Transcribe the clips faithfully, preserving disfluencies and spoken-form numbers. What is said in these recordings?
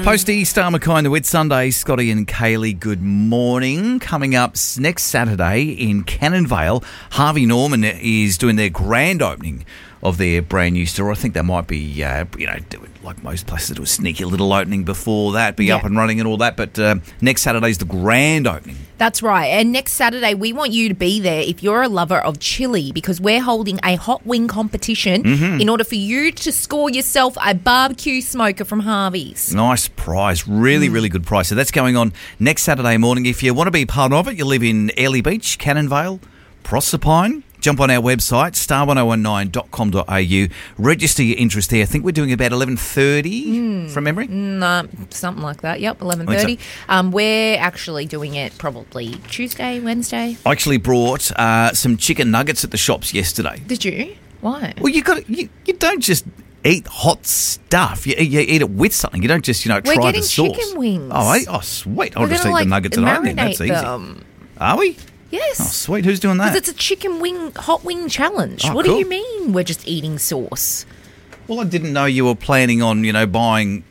Posty, Star Mackay and the Whitsunday, Scotty and Kaylee, good morning. Coming up next Saturday in Cannon Vale, Harvey Norman is doing their grand opening of their brand new store. I think they might be, uh, you know, like most places, do a sneaky little opening before that, be yeah. up and running and all that. But uh, next Saturday's the grand opening. That's right. And next Saturday, we want you to be there if you're a lover of chili, because we're holding a hot wing competition mm-hmm. in order for you to score yourself a barbecue smoker from Harvey's. Nice prize. Really, mm. really good prize. So that's going on next Saturday morning. If you want to be part of it, you live in Airlie Beach, Cannon Vale, Proserpine, jump on our website, star one oh one nine dot com dot a u. Register your interest there. I think we're doing about eleven thirty mm. from memory. No, something like that. Yep, eleven thirty. So. Um, we're actually doing it probably Tuesday, Wednesday. I actually brought uh, some chicken nuggets at the shops yesterday. Did you? Why? Well, you got you, you don't just eat hot stuff. You, you eat it with something. You don't just, you know, we're try the sauce. We're getting chicken wings. Oh, I, oh sweet. I'll we're just eat like, the nuggets at home then. That's easy. Them. Are we? Yes. Oh, sweet. Who's doing that? Because it's a chicken wing, hot wing challenge. Oh, what cool. do you mean we're just eating sauce? Well, I didn't know you were planning on, you know, buying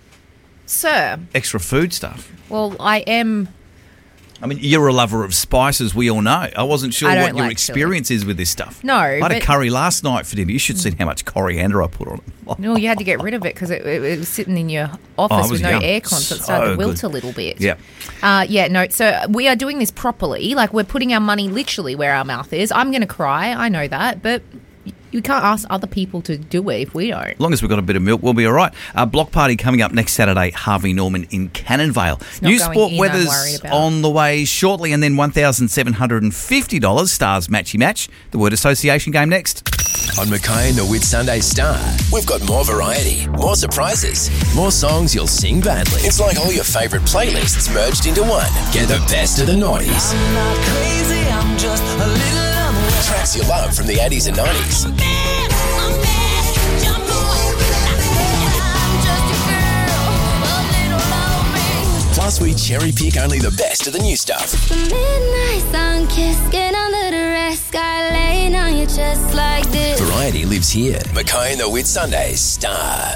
Sir. extra food stuff. Well, I am. I mean, you're a lover of spices, we all know. I wasn't sure I what don't your like experience chili. is with this stuff. No, I had but a curry last night for dinner. You should see how much coriander I put on it. No, you had to get rid of it because it, it, it was sitting in your office oh, with no yum. aircon, so it started so to wilt good. a little bit. Yeah. Uh, yeah, no, so we are doing this properly. Like, we're putting our money literally where our mouth is. I'm going to cry, I know that, but you can't ask other people to do it if we don't. As long as we've got a bit of milk, we'll be all right. Uh, block party coming up next Saturday, Harvey Norman in Cannon Vale. New sport weather's on the way shortly, and then one thousand seven hundred fifty dollars Stars Matchy Match, the word association game next. On Mackay and the Whitsunday Star, we've got more variety, more surprises, more songs you'll sing badly. It's like all your favourite playlists merged into one. Get the best of the noughties. I'm not crazy, I'm just a little unwell. Tracks you love from the eighties and nineties. I'm bad, I'm bad, jump on. I'm just a girl, a little lonely. Plus, we cherry pick only the best of the new stuff. The midnight sun kiss, get under the rest, sky laying on your chest like this. Variety lives here. Mackay and the Whitsunday Star.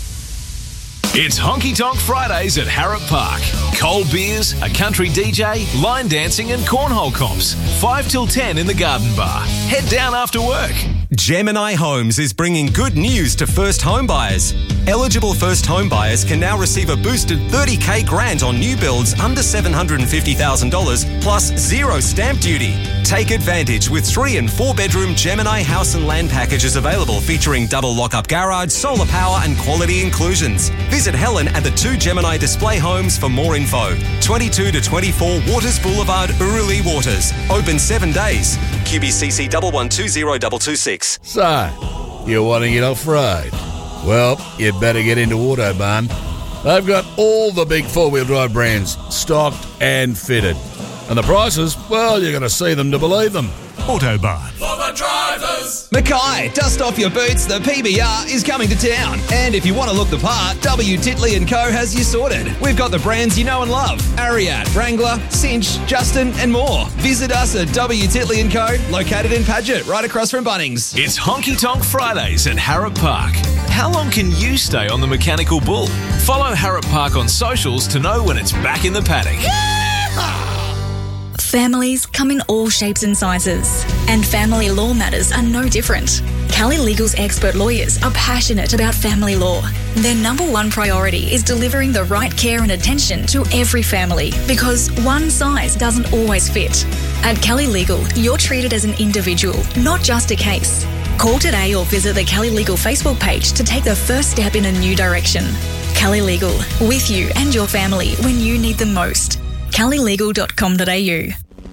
It's Honky Tonk Fridays at Harrop Park. Cold beers, a country D J, line dancing and cornhole comps. five till ten in the Garden Bar. Head down after work. Gemini Homes is bringing good news to first home buyers. Eligible first home buyers can now receive a boosted thirty K grant on new builds under seven hundred fifty thousand dollars plus zero stamp duty. Take advantage with three and four bedroom Gemini house and land packages available featuring double lock-up garage, solar power and quality inclusions. Visit Helen at the two Gemini display homes for more info. twenty-two to twenty-four Waters Boulevard, Uruli Waters. Open seven days. Q B C C one one two zero two two six. So, you're wanting it off-road? Well, you'd better get into Autobarn. They've got all the big four-wheel drive brands stocked and fitted. And the prices, well, you're going to see them to believe them. Autobarn. For the drivers. Mackay, dust off your boots, the P B R is coming to town. And if you want to look the part, W. Titley and Co has you sorted. We've got the brands you know and love. Ariat, Wrangler, Cinch, Justin and more. Visit us at W. Titley and Co, located in Paget, right across from Bunnings. It's Honky Tonk Fridays at Harrop Park. How long can you stay on the mechanical bull? Follow Harrop Park on socials to know when it's back in the paddock. Yeah! Families come in all shapes and sizes, and family law matters are no different. Cali Legal's expert lawyers are passionate about family law. Their number one priority is delivering the right care and attention to every family, because one size doesn't always fit. At Cali Legal, you're treated as an individual, not just a case. Call today or visit the Cali Legal Facebook page to take the first step in a new direction. Cali Legal, with you and your family when you need them most. cali legal dot com dot a u.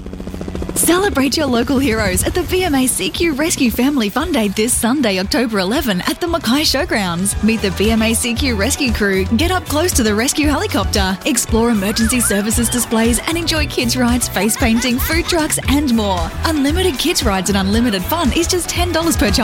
Celebrate your local heroes at the V M A C Q Rescue Family Fun Day this Sunday, October eleventh at the Mackay Showgrounds. Meet the V M A C Q rescue crew, get up close to the rescue helicopter, explore emergency services displays and enjoy kids rides, face painting, food trucks and more. Unlimited kids rides and unlimited fun is just ten dollars per child.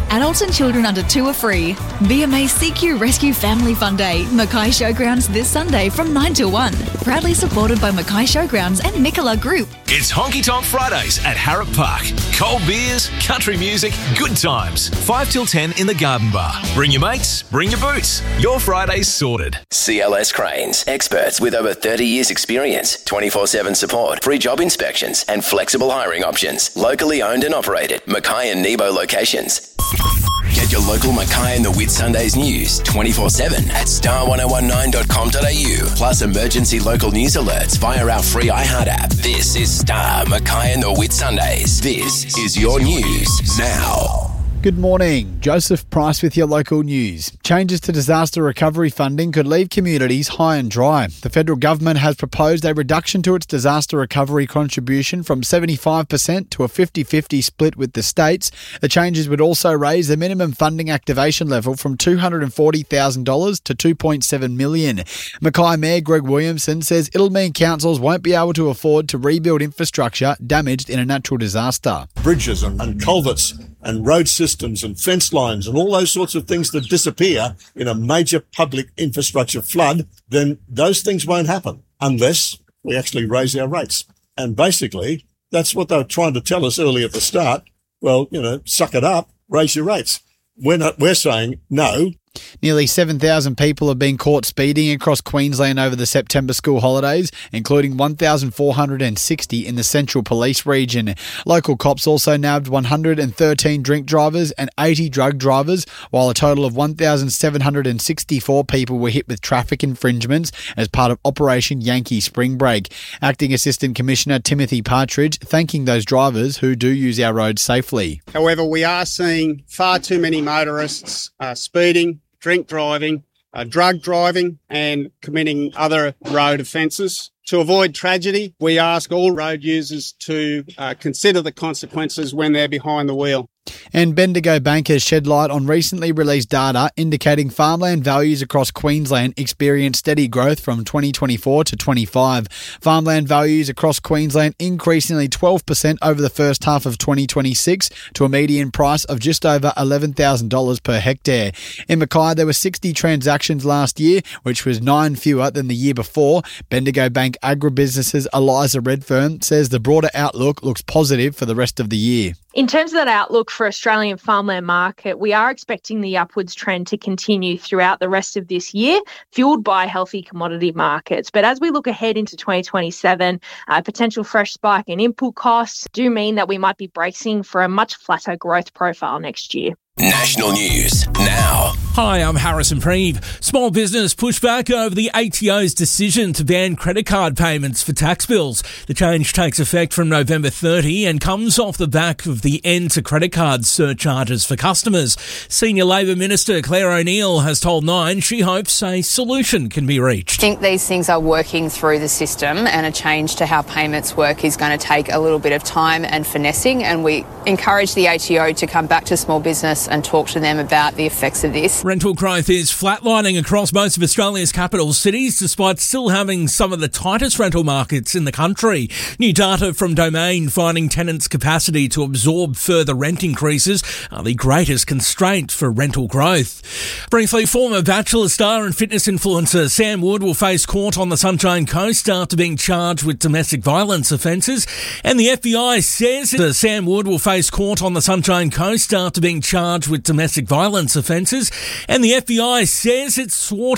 Adults and children under two are free. B M A C Q Rescue Family Fun Day, Mackay Showgrounds this Sunday from nine till one. Proudly supported by Mackay Showgrounds and Nicola Group. It's Honky Tonk Fridays at Harrop Park. Cold beers, country music, good times. five till ten in the Garden Bar. Bring your mates, bring your boots. Your Friday's sorted. C L S Cranes, experts with over thirty years experience, twenty-four seven support, free job inspections and flexible hiring options. Locally owned and operated, Mackay and Nebo locations. Get your local Mackay and the Whitsundays news twenty-four seven at star ten nineteen dot com dot a u. Plus emergency local news alerts via our free iHeart app. This is Star Mackay and the Whitsundays. This is your news now. Good morning. Joseph Price with your local news. Changes to disaster recovery funding could leave communities high and dry. The federal government has proposed a reduction to its disaster recovery contribution from seventy-five percent to a fifty-fifty split with the states. The changes would also raise the minimum funding activation level from two hundred forty thousand dollars to two point seven million dollars. Mackay Mayor Greg Williamson says it'll mean councils won't be able to afford to rebuild infrastructure damaged in a natural disaster. Bridges and, and culverts and road systems and fence lines and all those sorts of things that disappear in a major public infrastructure flood, then those things won't happen unless we actually raise our rates. And basically, that's what they were trying to tell us early at the start. Well, you know, suck it up, raise your rates. We're not, we're saying no. Nearly seven thousand people have been caught speeding across Queensland over the September school holidays, including one thousand four hundred sixty in the Central Police region. Local cops also nabbed one hundred thirteen drink drivers and eighty drug drivers, while a total of one thousand seven hundred sixty-four people were hit with traffic infringements as part of Operation Yankee Spring Break. Acting Assistant Commissioner Timothy Partridge thanking those drivers who do use our roads safely. However, we are seeing far too many motorists uh, speeding, drink driving, uh, drug driving and committing other road offences. To avoid tragedy, we ask all road users to uh, consider the consequences when they're behind the wheel. And Bendigo Bank has shed light on recently released data indicating farmland values across Queensland experienced steady growth from twenty twenty-four to twenty-five. Farmland values across Queensland increased nearly twelve percent over the first half of twenty twenty-six to a median price of just over eleven thousand dollars per hectare. In Mackay, there were sixty transactions last year, which was nine fewer than the year before. Bendigo Bank Agribusiness's Eliza Redfern says the broader outlook looks positive for the rest of the year. In terms of that outlook for Australian farmland market, we are expecting the upwards trend to continue throughout the rest of this year, fueled by healthy commodity markets. But as we look ahead into twenty twenty-seven, a potential fresh spike in input costs do mean that we might be bracing for a much flatter growth profile next year. National news now. Hi, I'm Harrison Preeve. Small business pushback over the A T O's decision to ban credit card payments for tax bills. The change takes effect from November thirtieth and comes off the back of the end to credit card surcharges for customers. Senior Labor Minister Claire O'Neill has told Nine she hopes a solution can be reached. I think these things are working through the system, and a change to how payments work is going to take a little bit of time and finessing, and we encourage the A T O to come back to small business and talk to them about the effects of this. Rental growth is flatlining across most of Australia's capital cities, despite still having some of the tightest rental markets in the country. New data from Domain finding tenants' capacity to absorb further rent increases are the greatest constraint for rental growth. Briefly, former Bachelor star and fitness influencer Sam Wood will face court on the Sunshine Coast after being charged with domestic violence offences. And the F B I says that Sam Wood will face court on the Sunshine Coast after being charged with domestic violence offences. And the F B I says it's swore